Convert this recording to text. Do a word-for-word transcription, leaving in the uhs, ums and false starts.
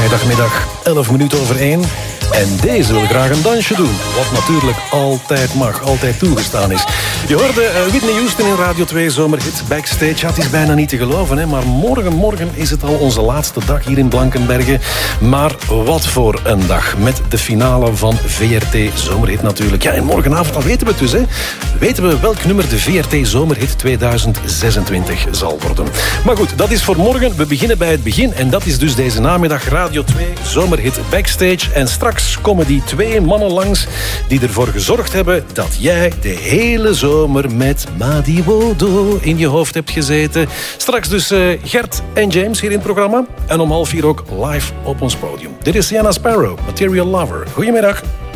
Vrijdagmiddag, elf minuten over één. En deze wil graag een dansje doen. Wat natuurlijk altijd mag, altijd toegestaan is. Je hoorde uh, Whitney Houston in Radio twee zomerhit Backstage. Ja, het is bijna niet te geloven, hè? Maar morgen, morgen is het al onze laatste dag hier in Blankenberge. Maar wat voor een dag. Met de finale van V R T Zomerhit natuurlijk. Ja, en morgenavond, al weten we het dus, hè. Weten we welk nummer de V R T Zomerhit tweeduizend zesentwintig zal worden. Maar goed, dat is voor morgen. We beginnen bij het begin. En dat is dus deze namiddag Radio twee Zomerhit Backstage. En straks komen die twee mannen langs die ervoor gezorgd hebben dat jij de hele zomer met Madi Wodo in je hoofd hebt gezeten. Straks dus uh, Gert en James hier in het programma. En om half vier ook live op ons podium. Dit is Sienna Sparrow, Material Lover. Goedemiddag.